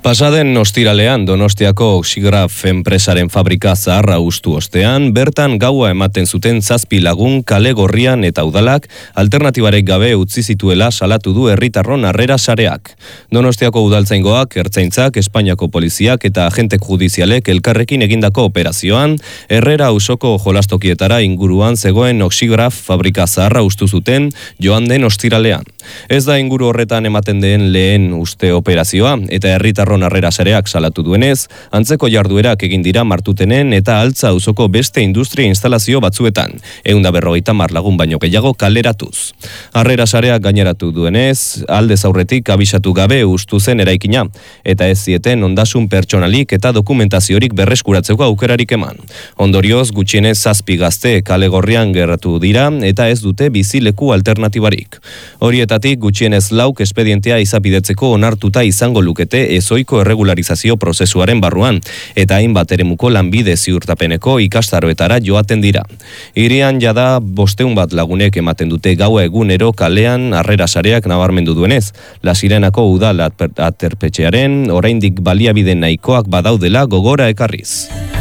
Pasaden ostiralean Donostiako Oxigraf enpresaren fabrika zaharra hustu ostean, bertan gaua ematen zuten 7 lagun kale gorrian eta udalak alternatibarek gabe utzi zituela salatu du herritarron harrera sareak. Donostiako udaltzaingoak, ertzaintzak, Espainiako poliziak eta agentek judizialek elkarrekin egindako operazioan, Herrera auzoko jolastokietara inguruan zegoen Oxigraf fabrika zaharra hustu zuten joan den ostiralean. Ez da inguru horretan ematen den lehen uste operazioa eta herritarron harrera sareak salatu duenez, antzeko jarduerak egin dira Martutenen eta Altza auzoko beste industria instalazio batzuetan, 150 lagun baino gehiago kaleratuz. Harrera sareak gaineratu duenez, aldez aurretik abisatu gabe hustu zen eraikina, eta ez zieten ondasun pertsonalik eta dokumentaziorik berreskuratzeko aukerarik eman. Ondorioz, gutxienez 7 gazte kale gorrian geratu dira eta ez dute bizileku alternatibarik. Horietatik gutxienez 4 espedientea izapidetzeko onartuta izango lukete ezoiko erregularizazio prozesuaren barruan, eta hainbat eremuko lanbide ziurtapeneko ikastaroetara joaten dira. Hirian jada 500 lagunek ematen dute gaua egunero kalean harrera sareak nabarmendu duenez, La Sirenako udal aterpetxearen oraindik baliabide nahikoak badaudela gogora ekarriz.